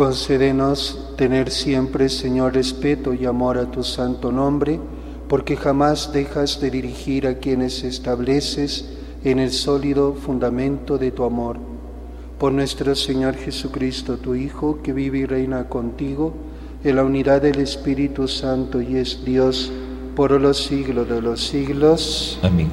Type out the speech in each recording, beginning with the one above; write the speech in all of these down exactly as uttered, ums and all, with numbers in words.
concédenos tener siempre, Señor, respeto y amor a tu santo nombre, porque jamás dejas de dirigir a quienes estableces en el sólido fundamento de tu amor. Por nuestro Señor Jesucristo, tu Hijo, que vive y reina contigo, en la unidad del Espíritu Santo y es Dios por los siglos de los siglos. Amén.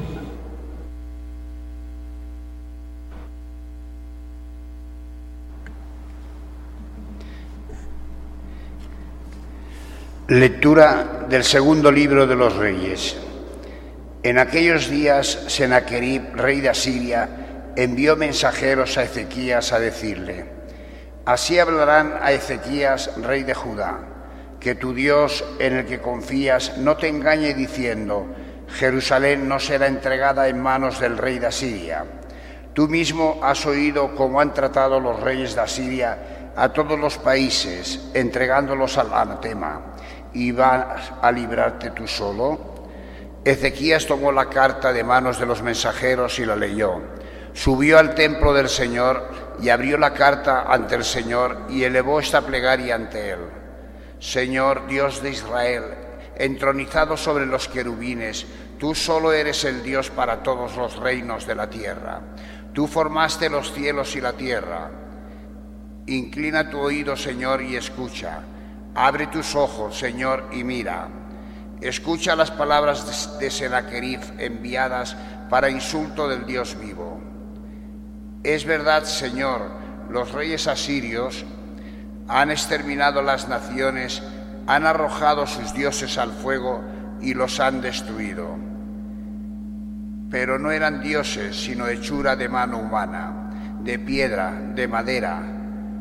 Lectura del segundo libro de los Reyes. En aquellos días, Senaquerib, rey de Asiria, envió mensajeros a Ezequías a decirle: así hablarán a Ezequías, rey de Judá, que tu Dios, en el que confías, no te engañe diciendo: Jerusalén no será entregada en manos del rey de Asiria. Tú mismo has oído cómo han tratado los reyes de Asiria a todos los países, entregándolos al anatema. ¿Y vas a librarte tú solo? Ezequías tomó la carta de manos de los mensajeros y la leyó. Subió al templo del Señor y abrió la carta ante el Señor y elevó esta plegaria ante él: Señor, Dios de Israel, entronizado sobre los querubines, tú solo eres el Dios para todos los reinos de la tierra. Tú formaste los cielos y la tierra. Inclina tu oído, Señor, y escucha. Abre tus ojos, Señor, y mira. Escucha las palabras de Senaquerib enviadas para insulto del Dios vivo. Es verdad, Señor, los reyes asirios han exterminado las naciones, han arrojado sus dioses al fuego y los han destruido. Pero no eran dioses, sino hechura de mano humana, de piedra, de madera.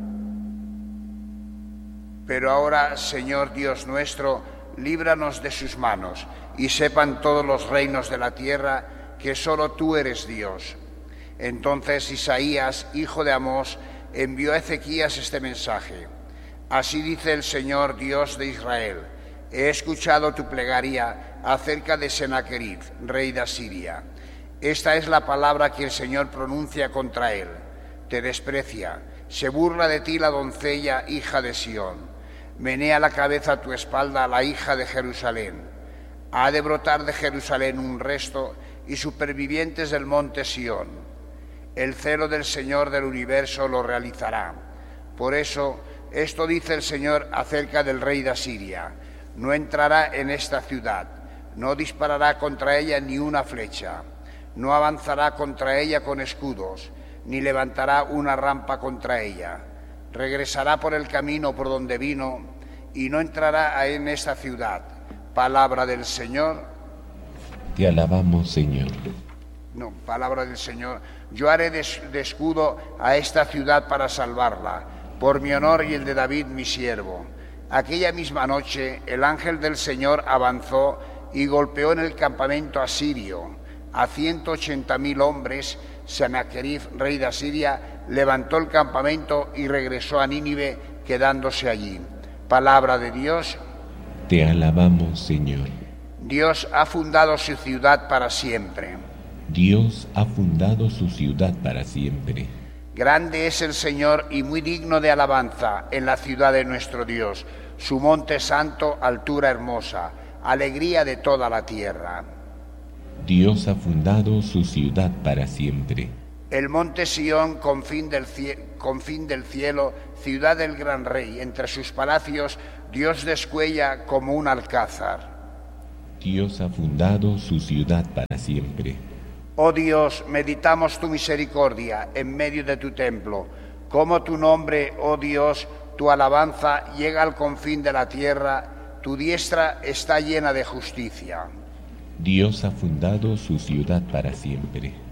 Pero ahora, Señor Dios nuestro, líbranos de sus manos, y sepan todos los reinos de la tierra que solo tú eres Dios. Entonces Isaías, hijo de Amós, envió a Ezequías este mensaje: así dice el Señor Dios de Israel: he escuchado tu plegaria acerca de Senaquerib, rey de Asiria. Esta es la palabra que el Señor pronuncia contra él: te desprecia, se burla de ti la doncella hija de Sión. Menea la cabeza a tu espalda a la hija de Jerusalén. Ha de brotar de Jerusalén un resto y supervivientes del monte Sión. El celo del Señor del universo lo realizará. Por eso, esto dice el Señor acerca del rey de Asiria: no entrará en esta ciudad, no disparará contra ella ni una flecha, no avanzará contra ella con escudos, ni levantará una rampa contra ella. Regresará por el camino por donde vino y no entrará en esta ciudad. Palabra del Señor. Te alabamos, Señor. No, palabra del Señor. Yo haré de, de escudo a esta ciudad para salvarla, por mi honor y el de David mi siervo. Aquella misma noche el ángel del Señor avanzó y golpeó en el campamento asirio a ciento ochenta mil hombres. Senaquerib, rey de Asiria, levantó el campamento y regresó a Nínive, quedándose allí. Palabra de Dios. Te alabamos, Señor. Dios ha fundado su ciudad para siempre. Dios ha fundado su ciudad para siempre. Grande es el Señor y muy digno de alabanza en la ciudad de nuestro Dios. Su monte santo, altura hermosa, alegría de toda la tierra. Dios ha fundado su ciudad para siempre. El monte Sión, confín del, confín del cielo, ciudad del gran rey. Entre sus palacios Dios descuella como un alcázar. Dios ha fundado su ciudad para siempre. Oh Dios, meditamos tu misericordia en medio de tu templo. Como tu nombre, oh Dios, tu alabanza llega al confín de la tierra. Tu diestra está llena de justicia. Dios ha fundado su ciudad para siempre.